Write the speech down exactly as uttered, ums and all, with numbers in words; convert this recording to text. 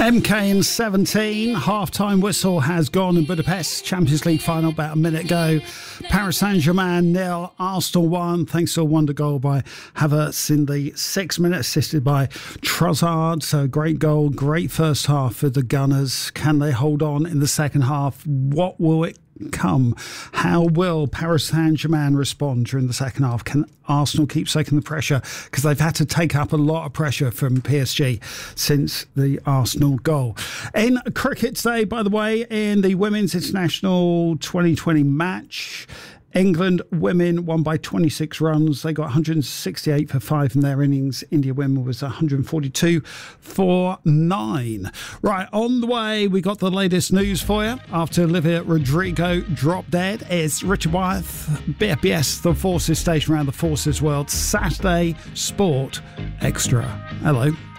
M K in seventeen, half-time whistle has gone in Budapest. Champions League final about a minute ago. Paris Saint-Germain nil, Arsenal one, thanks to a wonder goal by Havertz in the sixth minute, assisted by Trossard. So great goal, great first half for the Gunners. Can they hold on in the second half? What will it come? How will Paris Saint-Germain respond during the second half? Can Arsenal keep taking the pressure? Because they've had to take up a lot of pressure from P S G since the Arsenal goal. In cricket today, by the way, in the Women's International twenty twenty match, England women won by twenty-six runs. They got one hundred sixty-eight for five in their innings. India women was one hundred forty-two for nine. Right, on the way, we got the latest news for you. After Olivia Rodrigo dropped dead, it's Richard Wyeth, B F B S, the Forces station around the Forces world. Saturday Sport Extra. Hello.